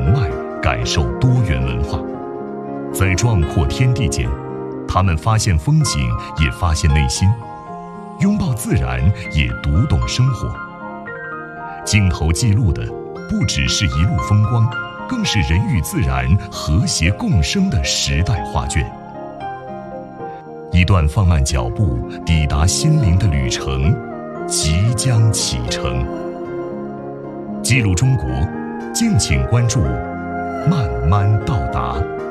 外感受多元文化。在壮阔天地间，他们发现风景，也发现内心；拥抱自然，也读懂生活。镜头记录的不只是一路风光，更是人与自然和谐共生的时代画卷。一段放慢脚步抵达心灵的旅程即将启程。记录中国，敬请关注慢慢到达。